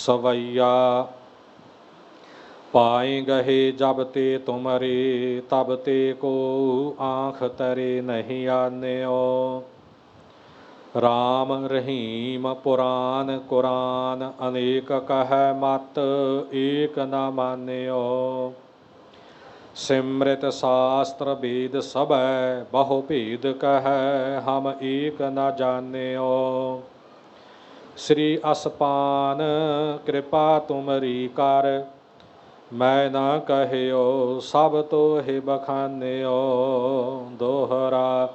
सवैया पाए गहे जब ते तुमरे तब ते को आँख तरे नहीं आन्यो। राम रहीम पुराण कुरान अनेक कह मत एक न मान्यो। सिमृत शास्त्र वेद सब बहु भेद कह हम एक न जान्यो। श्री असपान कृपा तुमरी कर मैं न कहियो सब तो ही बखान्यो। दोहरा